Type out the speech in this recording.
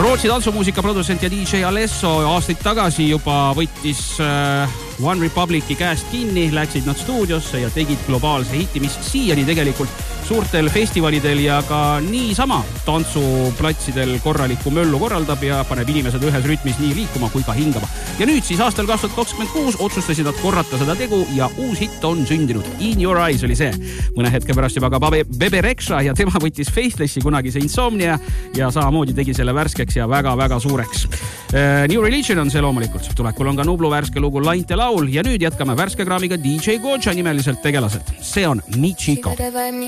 Rootsi tantsumuusika produtsent ja DJ Alesso aastaid tagasi juba võttis One Republici käest kinni, läksid nad stuudiosse ja tegid globaalse hiti, mis siiani tegelikult suurtel festivalidel ja ka niisama tantsuplatsidel korralikku möllu korraldab ja paneb inimesed ühes rütmis nii liikuma kui ka hingama. Ja nüüd siis aastal 2026 otsustasid nad korrata seda tegu ja uus hitt on sündinud. In Your Eyes oli see. Mõne hetke pärast juba ka Bebe Rexha ja tema võttis Faithlessi kunagise Insomnia ja samamoodi tegi selle värskeks ja väga-väga suureks. New Religion on see loomulikult. Tulekul on ka Nublu värske lugu Lainte laul ja nüüd jätkame värske kraamiga DJ Goja nimeliselt tegelased. See on Michiko.